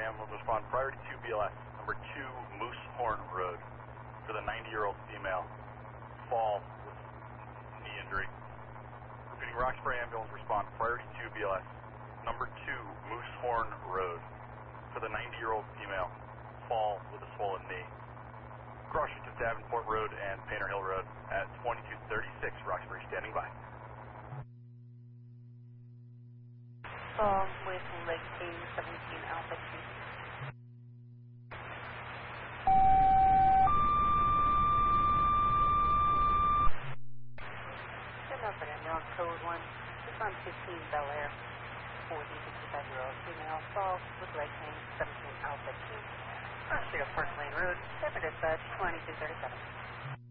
ambulance respond priority 2 BLS, number 2 Moose Horn Road, for the 90-year-old female, fall with knee injury. Repeating, Roxbury ambulance respond priority 2 BLS, number 2 Moose Horn Road, for the 90-year-old female, fall with a swollen knee. Crossing to Davenport Road and Painter Hill Road at 2236, Roxbury standing by. Fall with leg pain, 17 Alpha 2. Good enough for ambulance code 1. It's on 15 Bel Air. 65-year-old female, fall with leg pain, 17 Alpha 2. Crossing to Park Lane Road, separate dispatch 2237.